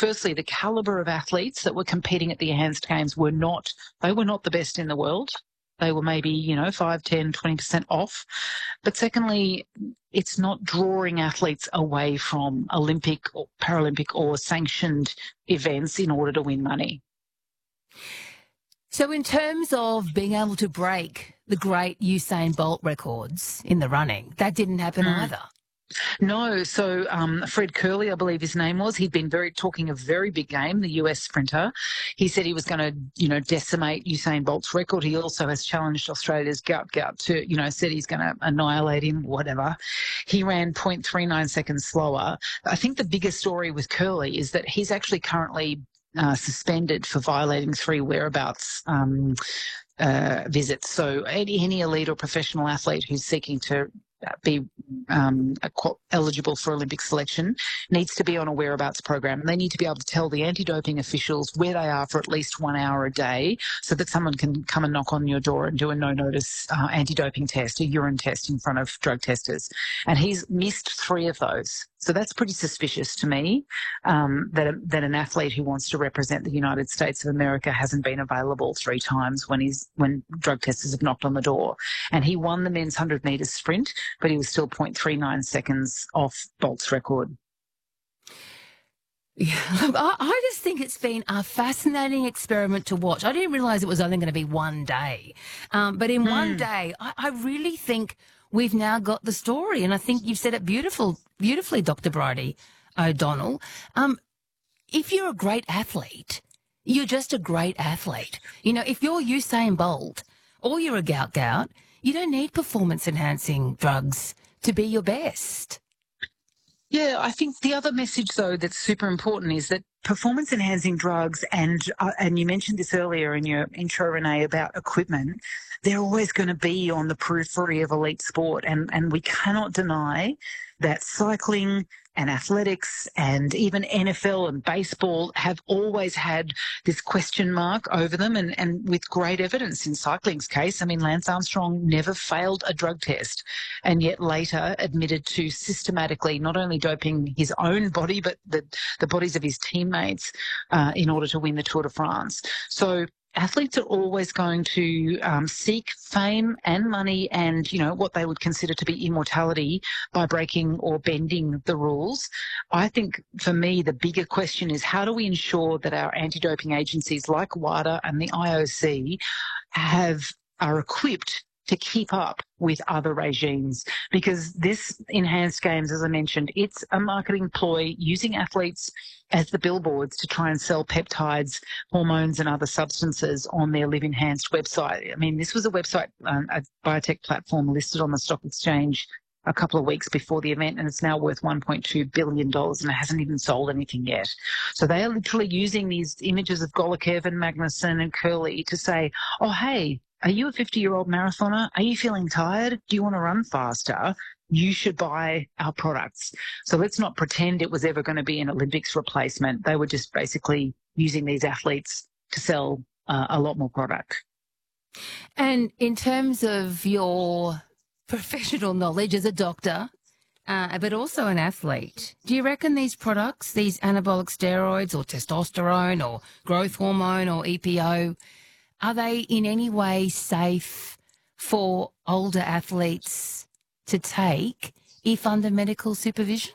firstly, the calibre of athletes that were competing at the Enhanced Games were not the best in the world. They were maybe, 5, 10, 20% off. But secondly, it's not drawing athletes away from Olympic or Paralympic or sanctioned events in order to win money. So in terms of being able to break the great Usain Bolt records in the running, that didn't happen either. No. So Fred Curley, I believe his name was, he'd been talking a very big game, the US sprinter. He said he was going to, decimate Usain Bolt's record. He also has challenged Australia's Gout to, said he's going to annihilate him, whatever. He ran 0.39 seconds slower. I think the biggest story with Curley is that he's actually currently suspended for violating 3 whereabouts visits. So any elite or professional athlete who's seeking to be eligible for Olympic selection needs to be on a whereabouts program. And they need to be able to tell the anti-doping officials where they are for at least 1 hour a day so that someone can come and knock on your door and do a no-notice anti-doping test, a urine test in front of drug testers. And he's missed 3 of those. So that's pretty suspicious to me, that an athlete who wants to represent the United States of America hasn't been available 3 times when drug testers have knocked on the door. And he won the men's 100 metres sprint, but he was still 0.39 seconds off Bolt's record. Yeah, I just think it's been a fascinating experiment to watch. I didn't realise it was only going to be one day. But in one day, I really think we've now got the story. And I think you've said it beautifully, Dr. Bridie O'Donnell. If you're a great athlete, you're just a great athlete. If you're Usain Bolt or you're a gout, you don't need performance-enhancing drugs to be your best. Yeah, I think the other message, though, that's super important is that performance-enhancing drugs, and you mentioned this earlier in your intro, Renee, about equipment, they're always going to be on the periphery of elite sport. And we cannot deny that cycling and athletics and even NFL and baseball have always had this question mark over them, and with great evidence in cycling's case. I mean, Lance Armstrong never failed a drug test and yet later admitted to systematically not only doping his own body but the bodies of his teammates in order to win the Tour de France. So athletes are always going to seek fame and money and, what they would consider to be immortality by breaking or bending the rules. I think, for me, the bigger question is how do we ensure that our anti-doping agencies like WADA and the IOC are equipped to keep up with other regimes? Because this Enhanced Games, as I mentioned, it's a marketing ploy using athletes as the billboards to try and sell peptides, hormones and other substances on their Live Enhanced website. I mean, this was a website, a biotech platform listed on the stock exchange a couple of weeks before the event, and it's now worth $1.2 billion and it hasn't even sold anything yet. So they are literally using these images of Golokev and Magnussen and Curley to say, oh, hey, are you a 50-year-old marathoner? Are you feeling tired? Do you want to run faster? You should buy our products. So let's not pretend it was ever going to be an Olympics replacement. They were just basically using these athletes to sell a lot more product. And in terms of your professional knowledge as a doctor, but also an athlete, do you reckon these products, these anabolic steroids or testosterone or growth hormone or EPO, are they in any way safe for older athletes to take if under medical supervision?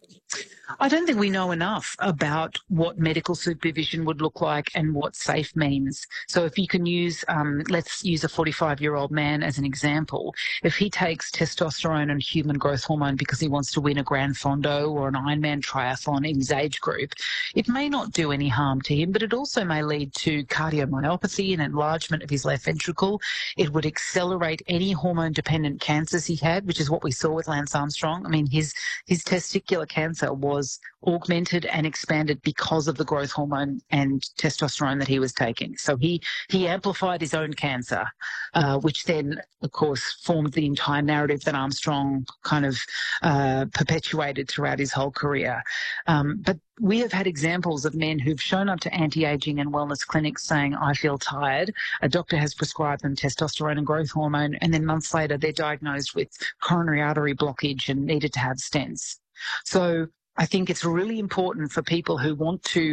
I don't think we know enough about what medical supervision would look like and what safe means. So if you can use, let's use a 45-year-old man as an example. If he takes testosterone and human growth hormone because he wants to win a Grand Fondo or an Ironman triathlon in his age group, it may not do any harm to him, but it also may lead to cardiomyopathy and enlargement of his left ventricle. It would accelerate any hormone-dependent cancers he had, which is what we saw with Lance Armstrong. I mean, his testicular cancer was augmented and expanded because of the growth hormone and testosterone that he was taking. So he amplified his own cancer, which then, of course, formed the entire narrative that Armstrong kind of perpetuated throughout his whole career. But we have had examples of men who've shown up to anti-aging and wellness clinics saying, I feel tired. A doctor has prescribed them testosterone and growth hormone, and then months later they're diagnosed with coronary artery blockage and needed to have stents. So I think it's really important for people who want to